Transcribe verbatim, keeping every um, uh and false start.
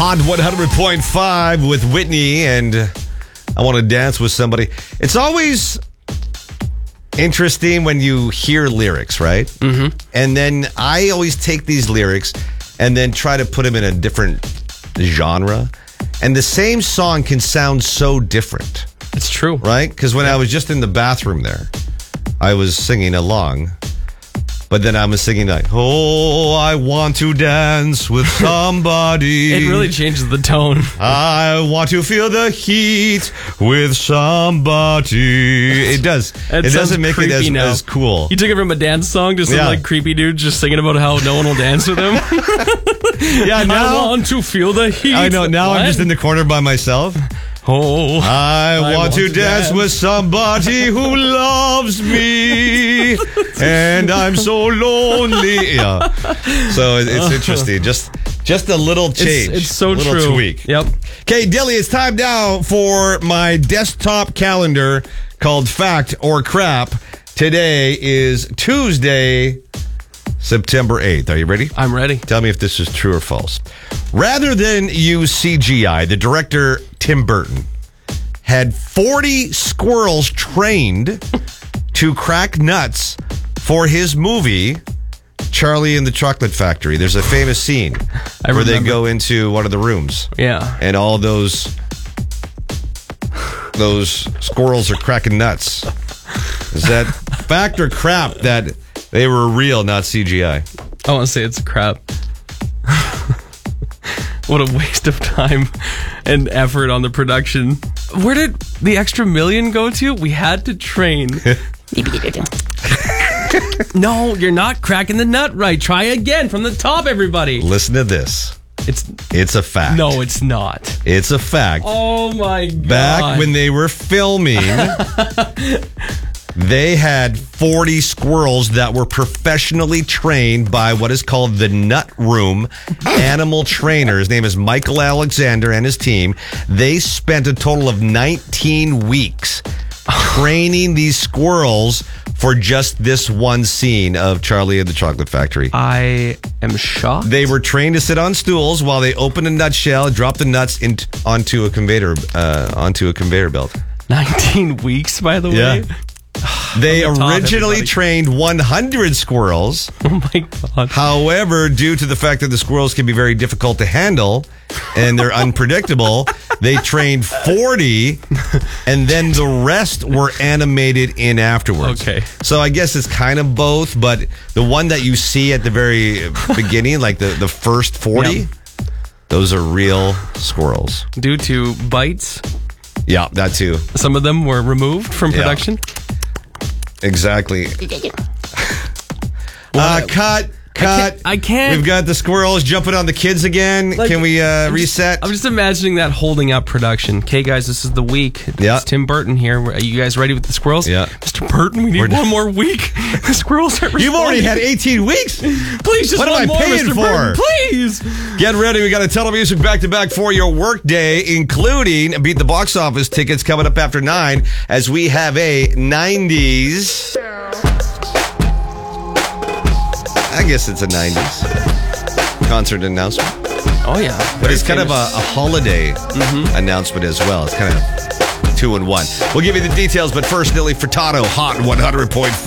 Hot one hundred point five with Whitney, and I want to dance with somebody. It's always interesting when you hear lyrics, right? Mm-hmm. And then I always take these lyrics and then try to put them in a different genre. And the same song can sound so different. It's true. Right? Because when I was just in the bathroom there, I was singing along. But then I was singing like, oh, I want to dance with somebody. It really changes the tone. I want to feel the heat with somebody. It does. It It, doesn't make it as, now. as cool. You took it from a dance song to some Yeah. like creepy dude just singing about how no one will dance with him. Yeah, I now want to feel the heat. I know. Now What? I'm just in the corner by myself. Oh, I, I want, to, dance, dance. with somebody who loves me, and I'm so lonely. Yeah. So it- it's interesting. Just just a little change. It's, it's so a little true. tweak. Yep. Okay, Dilly, it's time now for my desktop calendar called Fact or Crap. Today is Tuesday, September eighth. Are you ready? I'm ready. Tell me if this is true or false. Rather than use C G I, the director, Tim Burton, had forty squirrels trained to crack nuts for his movie, Charlie and the Chocolate Factory. There's a famous scene I where they remember. go into one of the rooms. Yeah. And all those those squirrels are cracking nuts. Is that fact or crap that they were real, not C G I? I want to say it's crap. What a waste of time and effort on the production. Where did the extra million go to? We had to train. No, you're not cracking the nut right. Try again from the top, everybody. Listen to this. It's It's a fact. no, it's not. It's a fact. Oh my god. Back when they were filming, they had forty squirrels that were professionally trained by what is called the Nut Room animal trainer. His name is Michael Alexander and his team. They spent a total of nineteen weeks training these squirrels for just this one scene of Charlie and the Chocolate Factory. I am shocked. They were trained to sit on stools while they opened a nutshell, drop the nuts in, onto a conveyor uh, onto a conveyor belt. nineteen weeks, by the Yeah. way. They On the top, originally everybody. trained one hundred squirrels. Oh my god. However, due to the fact that the squirrels can be very difficult to handle and they're unpredictable, they trained forty, and then the rest were animated in afterwards. Okay. So I guess it's kind of both, but the one that you see at the very beginning, like the, the first forty, Yep. those are real squirrels. Due to bites, Yeah, that too. some of them were removed from Yeah. production. Exactly. Uh, cut, cut. I can't- We've got the squirrels jumping on the kids again. Like, Can we uh, I'm just- reset? I'm just imagining that holding up production. Okay, guys, this is the week. Yeah. It's Tim Burton here. Are you guys ready with the squirrels? Yeah. Mister Burton, we need We're- one more week. The squirrels aren't You've already had responding. eighteen weeks. Please, just What am one I more, paying Mister for? Burton, please. Get ready. We got a telemusic back to back for your workday, including Beat the Box Office tickets coming up after nine as we have a nineties. I guess it's a nineties concert announcement. Oh yeah, But it's kind of a, a holiday announcement as well. It's kind of two in one. We'll give you the details, but first, Nilly Furtado, Hot one hundred point five.